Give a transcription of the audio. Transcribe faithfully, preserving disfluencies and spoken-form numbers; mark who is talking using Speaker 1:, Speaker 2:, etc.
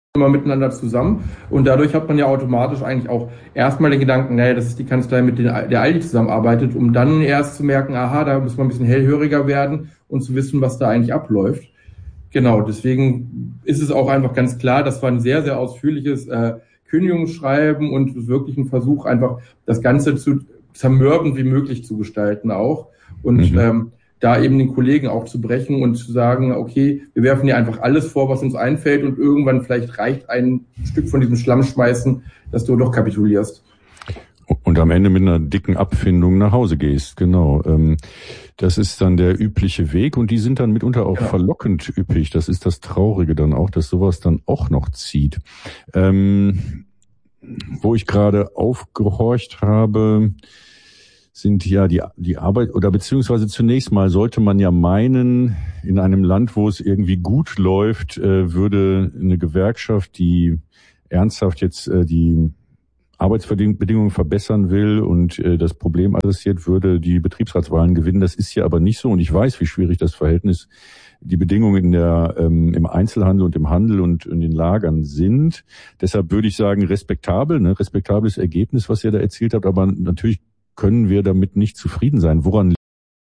Speaker 1: immer miteinander zusammen und dadurch hat man ja automatisch eigentlich auch erstmal den Gedanken, naja, das ist die Kanzlei, mit der der Aldi zusammenarbeitet, um dann erst zu merken, aha, da muss man ein bisschen hellhöriger werden und zu wissen, was da eigentlich abläuft. Genau, deswegen ist es auch einfach ganz klar, das war ein sehr, sehr ausführliches äh, Kündigungsschreiben und wirklich ein Versuch, einfach das Ganze zu zermürben wie möglich zu gestalten auch und
Speaker 2: Mhm.
Speaker 1: ähm, da eben den Kollegen auch zu brechen und zu sagen, okay, wir werfen dir einfach alles vor, was uns einfällt und irgendwann vielleicht reicht ein Stück von diesem Schlammschmeißen, dass du doch kapitulierst.
Speaker 2: Und am Ende mit einer dicken Abfindung nach Hause gehst, genau. Ähm, das ist dann der übliche Weg und die sind dann mitunter auch
Speaker 1: Genau.
Speaker 2: verlockend üppig. Das ist das Traurige dann auch, dass sowas dann auch noch zieht. Ähm, wo ich gerade aufgehorcht habe, sind ja die, die Arbeit, oder beziehungsweise zunächst mal sollte man ja meinen, in einem Land, wo es irgendwie gut läuft, äh, würde eine Gewerkschaft, die ernsthaft jetzt äh, die Arbeitsbedingungen verbessern will und äh, das Problem adressiert, würde die Betriebsratswahlen gewinnen. Das ist ja aber nicht so und ich weiß, wie schwierig das Verhältnis, die Bedingungen in der, ähm, im Einzelhandel und im Handel und in den Lagern sind. Deshalb würde ich sagen, respektabel, ne, respektables Ergebnis, was ihr da erzielt habt, aber natürlich können wir damit nicht zufrieden sein. Woran